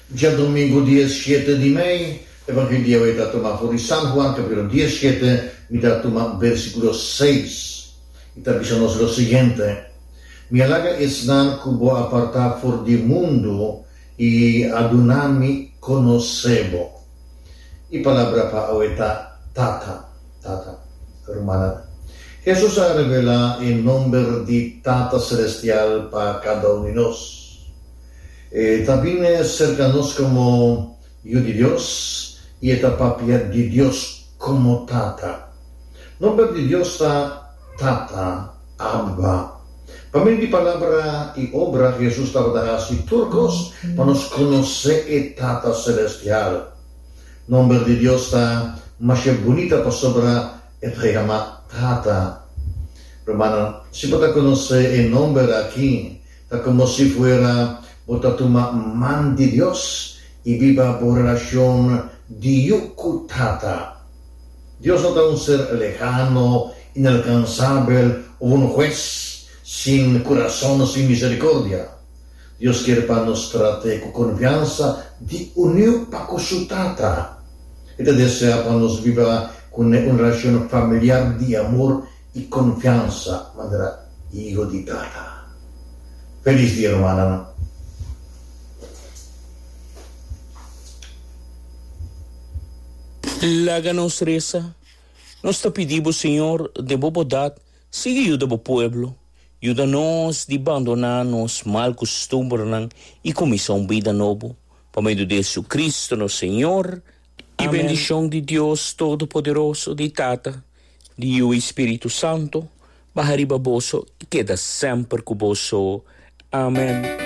Ya domingo 17 de May, Evangelio está tomado por San Juan, capítulo 17, está tomado versículo 6. Y también lo siguiente. Mi alaga esnan cubo apartar for di mundo y adunami conosebo. Y palabra pa oeta tata, romana. Jesús ha revelado el nombre de Tata Celestial para cada uno de nosotros. También es cercanos como Hijo de Dios y esta papia de Dios como Tata. Nombre de Dios está Tata, Abba. Para mí, la palabra y obra Jesús estaba dando así turcos para nos conocer el Tata Celestial. Nombre de Dios está más bonita para sobra el que llama Tata. Hermano, si puede conocer el nombre aquí, está como si fuera una man de Dios y viva por relación de Tata. Dios no es un ser lejano, inalcanzable o un juez sin corazón, sin misericordia. Dios quiere para nos tratar con confianza de unir para su Tata. Y te desea para nos viva con una relación familiar de amor y confianza, manera hijo de Tata. Feliz día, hermana. Láganos reza. Nos te pedimos, Señor, de bondad, sigue ayuda al pueblo. Ayúdanos de abandonar nos mal costumbres y começar uma vida nova. Por meio de Jesucristo, nosso Senhor. E bendição de Deus Todo-Poderoso, de Tata, de o Espírito Santo, barra riba bosso e queda sempre com bosso. Amém.